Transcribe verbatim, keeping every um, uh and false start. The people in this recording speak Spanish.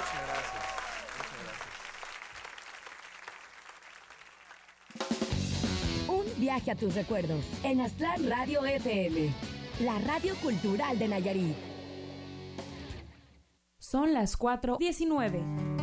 Muchas gracias. Muchas gracias. Un viaje a tus recuerdos en Aztlán Radio F M, la radio cultural de Nayarit. Son las cuatro diecinueve.